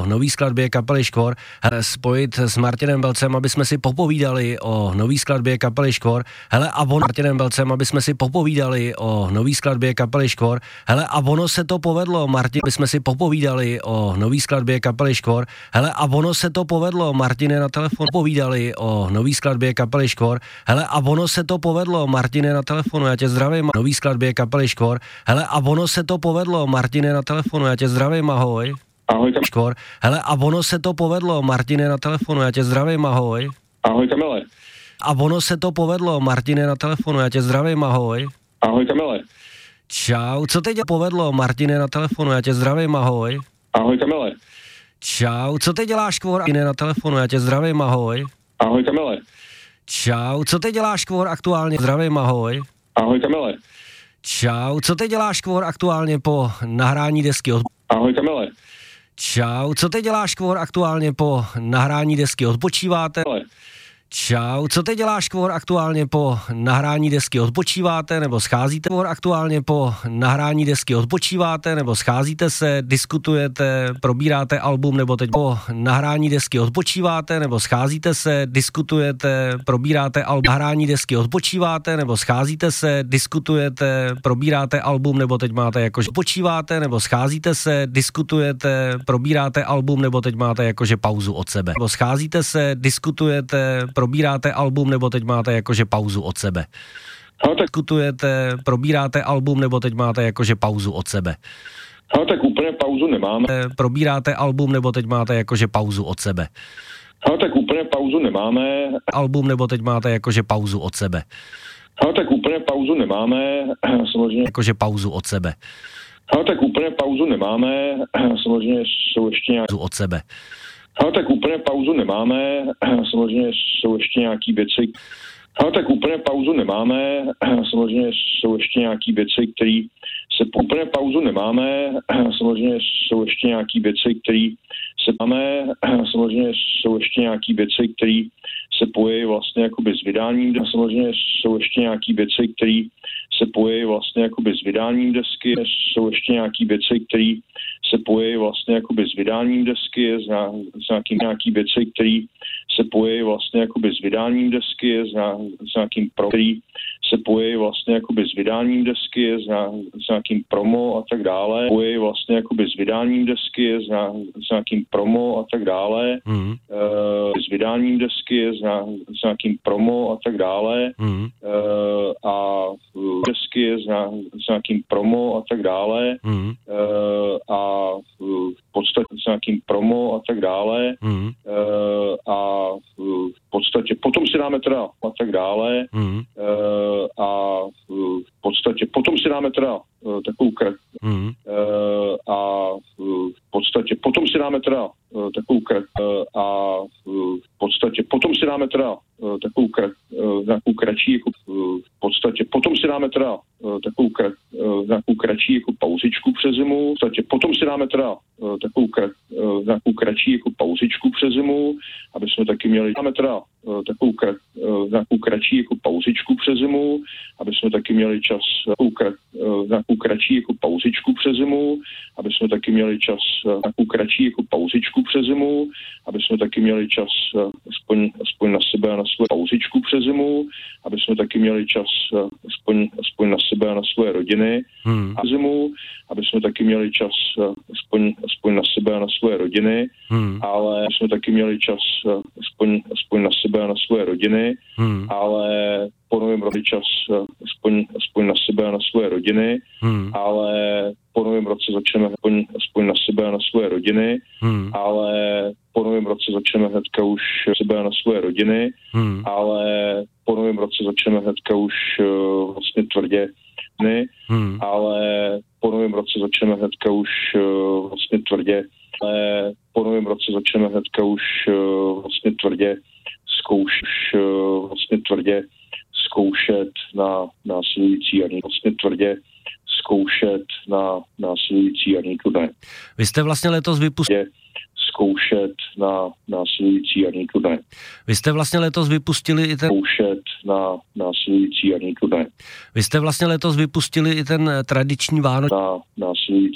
nový skladbě kapely Škvor, spojit s Martinem Belcem, aby jsme si popovídali o nový skladbě kapely Škvor. Hele, a on Martinem Belcem, aby jsme si popovídali o nový skladbě kapely Škvor. Hele, a ono se to povedlo, Martin, aby jsme si popovídali o nový skladbě kapely Škvor. Hele, a ono se to povedlo, Martine, na telefon povídali o nový skladbě kapely Škvor. Hele, a ono se to povedlo, Martine, na telefonu, já tě zdravím, nový skladbě kapely Škvor. Hele, a ono se to povedlo, Martine, na telefonu, já tě zdravím, ahoj. Ahoj, Škvor. Hele, a ono se to povedlo, Martine, na telefonu, já tě zdravím, ahoj. Ahoj, Kamile. A ono se to povedlo, Martine, na telefonu, já tě zdravím, ahoj. Ahoj, Kamile. Čau, co teď povedlo, Martine, na telefonu, já tě zdravím, ahoj. Ahoj, Kamile. Čau, co teď děláš, Škvor, Martine, na telefonu, já tě zdravím, ahoj. Ahoj, Kamile. Čau, co teď děláš, Škvor, aktuálně, zdravím, ahoj. Ahoj, Kamile. Čau, co teď děláš, Škvor, aktuálně po nahrání desky od... Ahoj, Kamile. Čau, co teď děláš, Škvor, aktuálně po nahrání desky, odpočíváte? Čau, co teď děláš, Škvor, aktuálně po nahrání desky, odpočíváte nebo scházíte? Škvor, aktuálně po nahrání desky, odpočíváte nebo scházíte se, diskutujete, probíráte album, nebo teď po nahrání desky odpočíváte nebo scházíte se, diskutujete, probíráte album, nahrání desky odpočíváte nebo scházíte se, diskutujete, probíráte album, nebo teď máte jakože odpočíváte nebo scházíte se, diskutujete, probíráte album, nebo teď máte jakože pauzu od sebe. Nebo scházíte se, diskutujete, probíráte album, nebo teď máte jakože pauzu od sebe. No, tak... Diskutujete, probíráte album, nebo teď máte jakože pauzu od sebe. No, tak úplně pauzu nemáme. Probíráte album, nebo teď máte jakože pauzu od sebe. No, tak úplně pauzu nemáme. Album, nebo teď máte jakože pauzu od sebe. No, tak úplně pauzu nemáme. Samozřejmě. Jakože pauzu od sebe. No, tak úplně pauzu nemáme. Samozřejmě jsou ještě nějaké... Od sebe. No, tak úplně pauzu nemáme. Samozřejmě jsou ještě nějaký věci. No, tak úplně pauzu nemáme. Samozřejmě jsou ještě nějaký věci, které se... Úplně pauzu nemáme. Samozřejmě jsou ještě nějaký věci, které se... Máme. Samozřejmě jsou ještě nějaký věci, které se pojí vlastně jakoby s vydáním. Samozřejmě jsou ještě nějaký věci, které se pojí vlastně jakoby s vydáním desky. Jsou ještě nějaký věci, které se pojí vlastně jakoby s vydáním desky, s nějaký věci, které se pojí vlastně jakoby s vydáním desky, s nějakým pro, který se pojí vlastně jakoby s vydáním desky, s nějakým promo a tak dále. Pojí vlastně jakoby s vydáním desky, s nějakým promo a tak dále. S vydáním desky, s nějakým promo a tak dále. A desky s nějakým promo a tak dále. A v podstatě s nějakým promo a tak dále. A v podstatě potom si dáme teda a tak dále. A v podstatě potom si dáme teda takovou a v podstatě potom si dáme teda takovou a v podstatě potom si dáme teda takovou nějakou kratší jako v podstatě potom si dáme teda takovou nějakou kratší jako pauzičku přes zimu. V podstatě potom si dáme teda takovou nějakou kratší jako pauzičku přes zimu, aby jsme taky měli dáme teda takovou nějakou kratší jako pauzičku přes zimu, aby jsme taky měli čas nějakou kratší jako pauzičku přes zimu, aby jsme taky měli čas nějakou kratší jako pauzičku přes zimu, aby jsme taky měli čas aspoň na sebe a na svoje pauzičku přes zimu, aby jsme taky měli čas aspoň na sebe a na svoje rodiny a zimu, aby jsme taky měli čas aspoň na sebe a na svoje rodiny, ale jsme taky měli čas aspoň na sebe a na svoje rodiny, ale po novém roce čas aspoň na sebe a na svoje rodiny, ale po novém roce začneme aspoň na sebe a na svoje rodiny, ale po novém roce začneme hnedka už sebe a na svoje rodiny, ale po novém roce začneme hnedka už vlastně tvrdě ale po novém roce začneme hnedka už vlastně tvrdě, ale po novém roce začneme hnedka už vlastně tvrdě zkoušet na následující jarní, vlastně tvrdě zkoušet na následující jarní turné. Vy jste vlastně letos vypustili zkoušet na následující jarní turné. Vy jste vlastně letos vypustili i ten zkoušet na následující jarní turné. Vy jste vlastně letos vypustili i ten tradiční vánoční na následující